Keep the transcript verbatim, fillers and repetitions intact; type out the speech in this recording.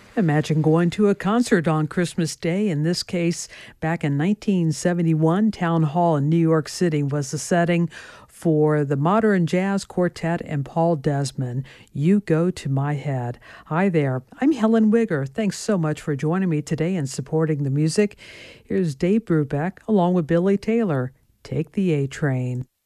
Imagine going to a concert on Christmas Day. In this case, back in nineteen seventy-one, Town Hall in New York City was the setting for the Modern Jazz Quartet and Paul Desmond. You Go to My Head. Hi there. I'm Helen Wigger. Thanks so much for joining me today and supporting the music. Here's Dave Brubeck along with Billy Taylor. Take the A Train.